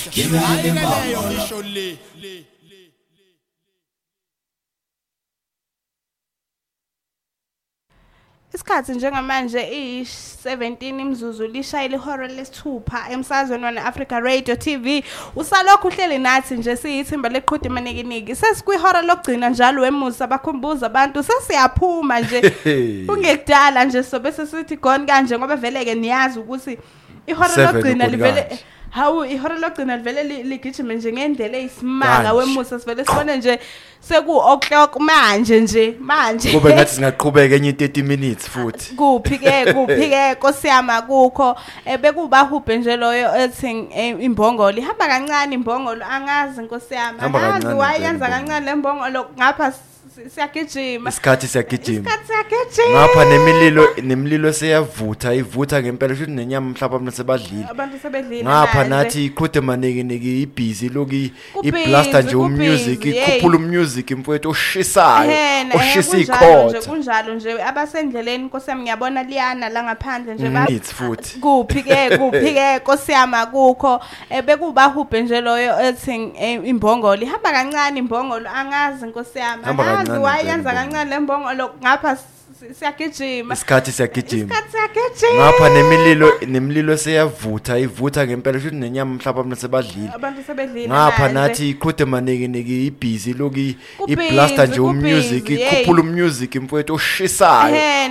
Isikhathi njengamanje i17 imzuzu lishayile ihora lesithupha emsazweni wana Africa Radio TV usalokhu uhleli nathi nje siyithimba leqhude manekiniki sesikwihora lokugcina njalo wemusa bakhumbuza abantu sesiyaphuma nje ungekudala nje so bese sithi gone kanje ngoba veleke niyazi ukuthi ihora lokugcina livele hawu ihora lokugcina livele ligijime nje ngendlela eyisimanga wemusa sivele sibone nje seku o'clock manje kube ngathi singaqhubeka enye 30 minutes futhi kuphi ke Nkosiyama kukho bekubahubhe nje loyo ethi imbongolo ihamba kancane imbongolo angazi Nkosiyama angazi wayenza kancane lembongolo ngapha siyagijima isikhathi siyagijima ngapha nemililo seyavutha ivutha ngempela futhi nenyama mhlawumbe sebadlile abantu sebedlile ngapha nathi iqhude maneki ibhizi loki iblaster nje umusic ikhuphula umusic mfowethu oshisayo oshisa ikhotha nje kunjalo nje abasendleleni Nkosiyama ngiyabona liyana la ngaphandle nje minutes futhi kuphi ke Nkosiyama kukho bekubahubhe nje loyo ethi imbongolo ihamba kancane imbongolo angazi Nkosiyama wayenza kancane lembongolo ngapha siyagijima isikhathi siyagijima ngapha nemililo seyavutha ivutha ngempela futhi nenyama mhlawumbe sebadlile abantu sebedlile ngapha nathi iqhude maneki ibhizi loki iblaster nje umusic ikhuphula umusic mfowethu oshisayo